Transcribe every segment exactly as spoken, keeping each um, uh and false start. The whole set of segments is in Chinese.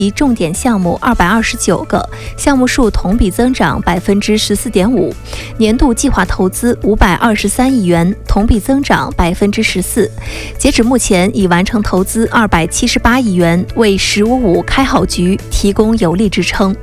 重点项目二百二十九个，项目数同比增长百分之十四点五，年度计划投资五百二十三亿元，同比增长百分之十四。截止目前，已完成投资二百七十八亿元，为“十五五”开好局提供有力支撑。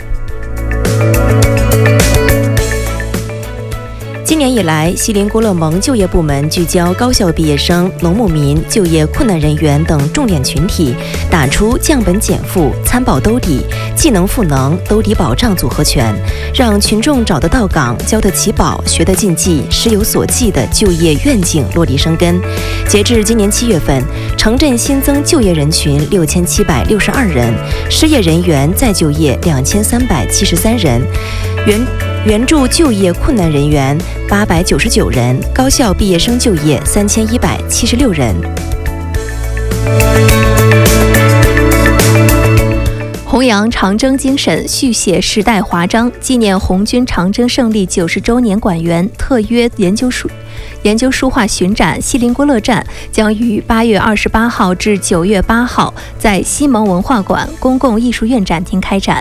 今年以来，锡林郭勒盟就业部门聚焦高校毕业生、农牧民、就业困难人员等重点群体，打出降本减负、参保兜底、技能赋能、兜底保障组合拳，让群众找得到岗、交得起保、学得进技、师有所技的就业愿景落地生根。截至今年七月份，城镇新增就业人群六千七百六十二人，失业人员再就业两千三百七十三人，援援助就业困难人员八百九十九人，高校毕业生就业三千一百七十六人。 弘扬长征精神，续写时代华章，纪念红军长征胜利九十周年馆员特约研究书研究书画巡展锡林郭勒站将于八月二十八号至九月八号在西盟文化馆公共艺术院展厅开展。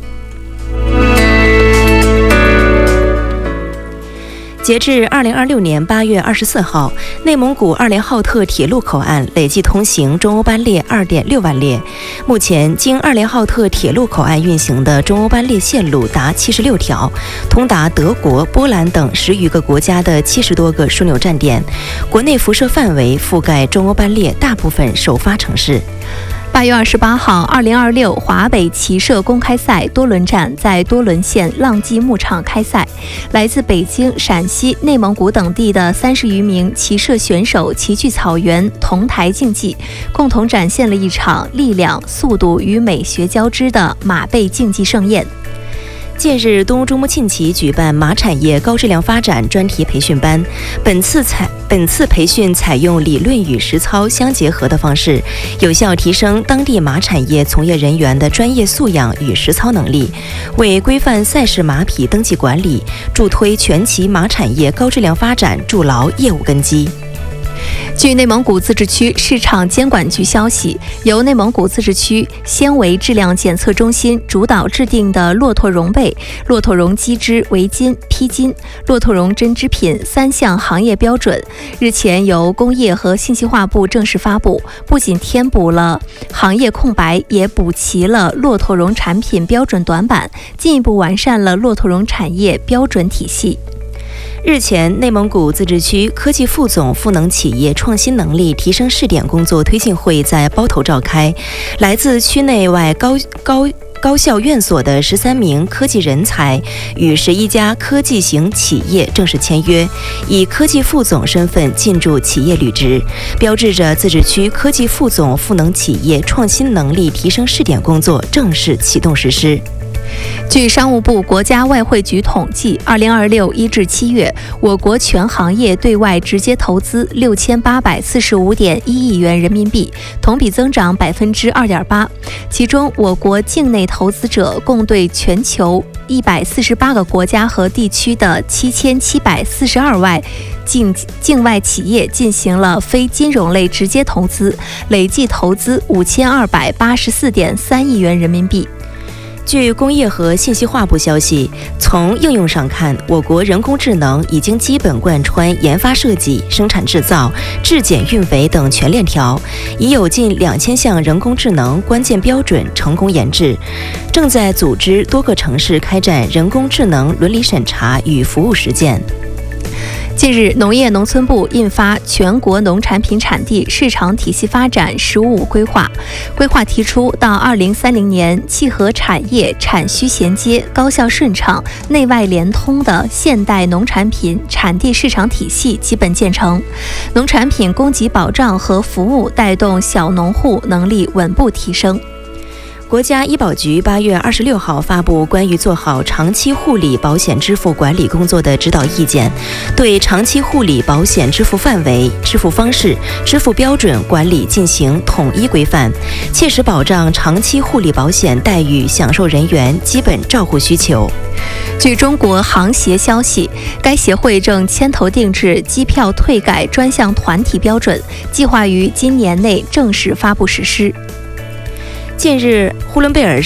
截至二零二六年八月二十四号，内蒙古二连浩特铁路口岸累计通行中欧班列二点六万列。目前，经二连浩特铁路口岸运行的中欧班列线路达七十六条，通达德国、波兰等十余个国家的七十多个枢纽站点，国内辐射范围覆盖中欧班列大部分首发城市。 八月二十八号，二零二六华北骑射公开赛多伦站在多伦县浪迹牧场开赛，来自北京、陕西、内蒙古等地的三十余名骑射选手齐聚草原，同台竞技，共同展现了一场力量、速度与美学交织的马背竞技盛宴。 近日，东乌珠穆沁旗举办马产业高质量发展专题培训班。本次采本次培训采用理论与实操相结合的方式，有效提升当地马产业从业人员的专业素养与实操能力，为规范赛事马匹登记管理、助推全骑马产业高质量发展筑牢业务根基。 据内蒙古自治区市场监管局消息，由内蒙古自治区纤维质量检测中心主导制定的骆驼绒被、骆驼绒机织、围巾、披巾、骆驼绒针织品三项行业标准，日前由工业和信息化部正式发布，不仅填补了行业空白，也补齐了骆驼绒产品标准短板，进一步完善了骆驼绒产业标准体系。 日前，内蒙古自治区科技副总赋能企业创新能力提升试点工作推进会在包头召开，来自区内外高高高校院所的十三名科技人才与十一家科技型企业正式签约，以科技副总身份进驻企业履职，标志着自治区科技副总赋能企业创新能力提升试点工作正式启动实施。 据商务部国家外汇局统计，二零二六一至七月，我国全行业对外直接投资六千八百四十五点一亿元人民币，同比增长百分之二点八。其中，我国境内投资者共对全球一百四十八个国家和地区的七千七百四十二万境境外企业进行了非金融类直接投资，累计投资五千二百八十四点三亿元人民币。 据工业和信息化部消息，从应用上看，我国人工智能已经基本贯穿研发设计、生产制造、质检运维等全链条，已有近两千项人工智能关键标准成功研制，正在组织多个城市开展人工智能伦理审查与服务实践。 近日，农业农村部印发《全国农产品产地市场体系发展“十五五”规划》，规划提出，到二零三零年，契合产业产需衔接、高效顺畅、内外联通的现代农产品产地市场体系基本建成，农产品供给保障和服务带动小农户能力稳步提升。 国家医保局八月二十六号发布关于做好长期护理保险支付管理工作的指导意见，对长期护理保险支付范围、支付方式、支付标准管理进行统一规范，切实保障长期护理保险待遇享受人员基本照护需求。 据中国航协消息，该协会正牵头定制机票退改专项团体标准，计划于今年内正式发布实施。 近日，呼伦贝尔